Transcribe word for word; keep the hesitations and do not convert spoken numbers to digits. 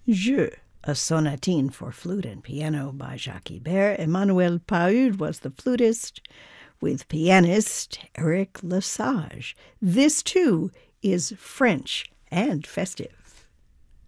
Jeu, a sonatine for flute and piano by Jacques Ibert. Emmanuel Paud was the flutist, with pianist Eric Lesage. This, too, is French and festive.